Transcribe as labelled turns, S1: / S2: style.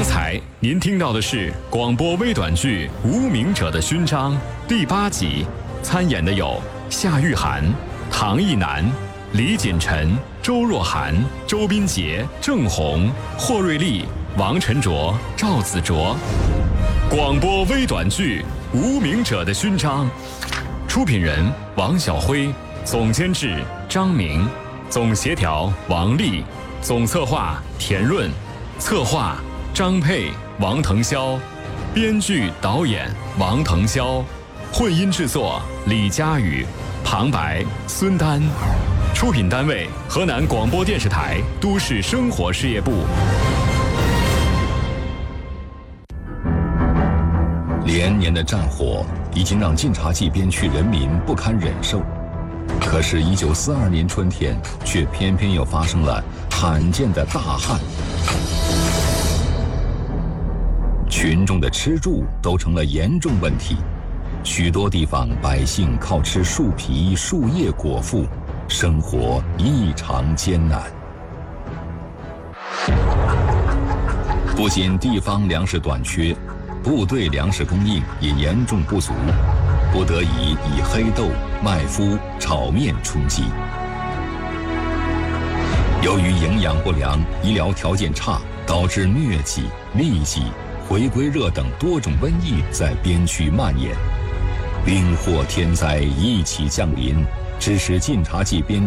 S1: 才您听到的是广播微短剧《无名者的勋章》第8集，参演的有夏玉涵、唐艺南、李锦晨、周若涵、周斌杰、郑红、霍瑞丽、王晨卓、赵子卓。广播微短剧《无名者的勋章》，出品人王晓辉，总监制张明，总协调王丽，总策划田润，策划张佩、王腾霄，编剧导演王腾霄，混音制作李佳宇，旁白孙丹，出品单位河南广播电视台都市生活事业部。
S2: 连年的战火已经让晋察冀边区人民不堪忍受，可是1942年春天却偏偏又发生了罕见的大旱，群众的吃住都成了严重问题，许多地方百姓靠吃树皮、树叶果腹，生活异常艰难。不仅地方粮食短缺，部队粮食供应也严重不足，不得已以黑豆、麦麸、炒面充饥。由于营养不良、医疗条件差，导致疟疾、痢疾、回归热等多种瘟疫在边区蔓延，兵祸天灾一起降临，致使晋察冀边